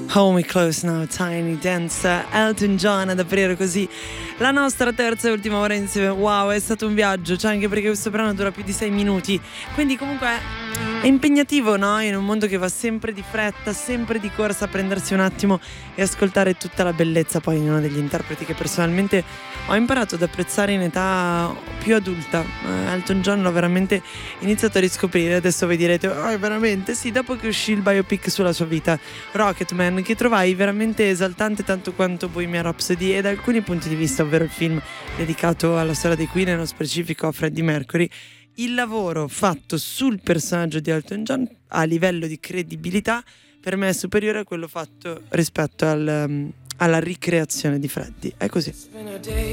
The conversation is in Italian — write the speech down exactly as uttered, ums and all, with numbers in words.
Hold Me Close Now, Tiny Dancer, Elton John ad aprire così la nostra terza e ultima ora insieme. Wow, è stato un viaggio, cioè anche perché questo brano dura più di sei minuti, quindi comunque è impegnativo, no? In un mondo che va sempre di fretta, sempre di corsa, a prendersi un attimo e ascoltare tutta la bellezza poi in uno degli interpreti che personalmente ho imparato ad apprezzare in età più adulta. eh, Elton John l'ho veramente iniziato a riscoprire, adesso voi direte oh veramente? Sì, dopo che uscì il biopic sulla sua vita Rocketman, che trovai veramente esaltante tanto quanto Bohemian Rhapsody, e da alcuni punti di vista, ovvero il film dedicato alla storia di Queen, nello specifico a Freddie Mercury, il lavoro fatto sul personaggio di Elton John a livello di credibilità per me è superiore a quello fatto rispetto al, um, alla ricreazione di Freddie. È così.